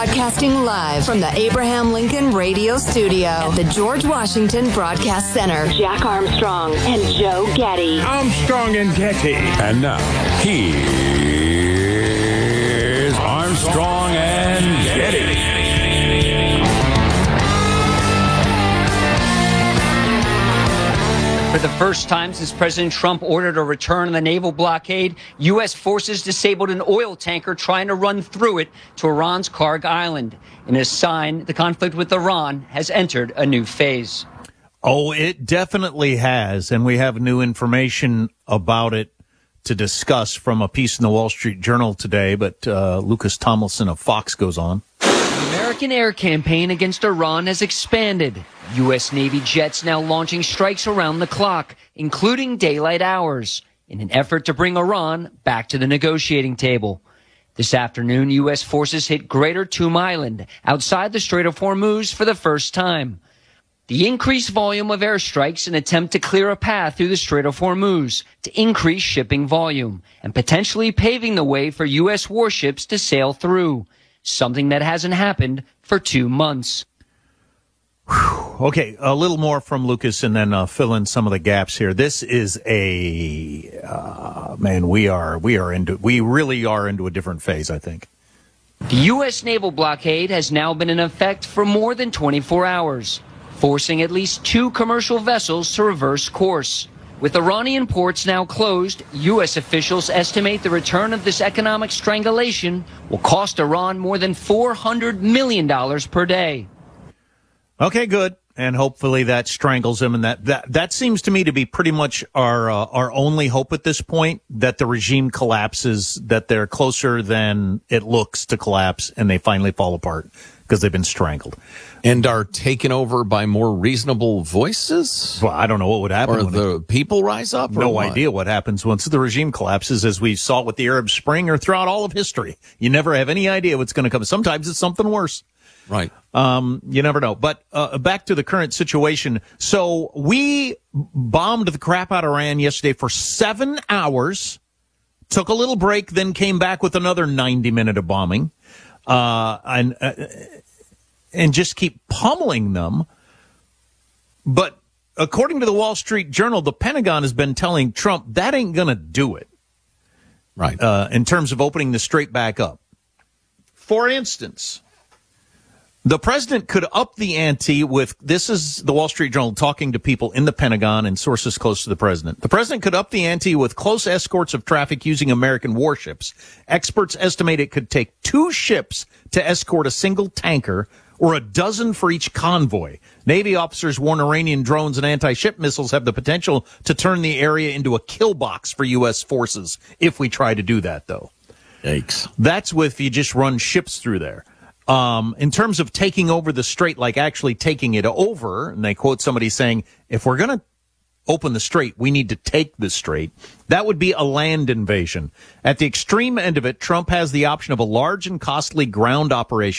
Broadcasting live from the Abraham Lincoln Radio Studio at the George Washington Broadcast Center. Jack Armstrong and Joe Getty. Armstrong and Getty. And now, here's Armstrong and Getty. For the first time since President Trump ordered a return of the naval blockade, U.S. forces disabled an oil tanker trying to run through it to Iran's Karg Island. In a sign, the conflict with Iran has entered a new phase. Oh, it definitely has, and we have new information about it to discuss from a piece in the Wall Street Journal today, but Lucas Tomlinson of Fox goes on. The American air campaign against Iran has expanded. U.S. Navy jets now launching strikes around the clock, including daylight hours, in an effort to bring Iran back to the negotiating table. This afternoon, U.S. forces hit Greater Toom Island, outside the Strait of Hormuz, for the first time. The increased volume of airstrikes an attempt to clear a path through the Strait of Hormuz to increase shipping volume and potentially paving the way for U.S. warships to sail through, something that hasn't happened for 2 months. Okay, a little more from Lucas and then fill in some of the gaps here. This is we really are into a different phase, I think. The U.S. naval blockade has now been in effect for more than 24 hours, forcing at least 2 commercial vessels to reverse course. With Iranian ports now closed, U.S. officials estimate the return of this economic strangulation will cost Iran more than $400 million per day. Okay, good. And hopefully that strangles him. And that seems to me to be pretty much our only hope at this point, that the regime collapses, that they're closer than it looks to collapse, and they finally fall apart because they've been strangled. And are taken over by more reasonable voices? Well, I don't know what would happen. Or the people rise up? No idea what happens once the regime collapses, as we saw with the Arab Spring or throughout all of history. You never have any idea what's going to come. Sometimes it's something worse. Right. You never know. But back to the current situation. So we bombed the crap out of Iran yesterday for 7 hours, took a little break, then came back with another 90-minute of bombing, and just keep pummeling them. But according to the Wall Street Journal, the Pentagon has been telling Trump that ain't going to do it. Right. In terms of opening the strait back up. For instance, the president could up the ante with, this is the Wall Street Journal talking to people in the Pentagon and sources close to the president. The president could up the ante with close escorts of traffic using American warships. Experts estimate it could take 2 ships to escort a single tanker, or a dozen for each convoy. Navy officers warn Iranian drones and anti-ship missiles have the potential to turn the area into a kill box for U.S. forces if we try to do that, though. Yikes. That's if you just run ships through there. In terms of taking over the strait, like actually taking it over, and they quote somebody saying, if we're going to open the strait, we need to take the strait. That would be a land invasion. At the extreme end of it, Trump has the option of a large and costly ground operation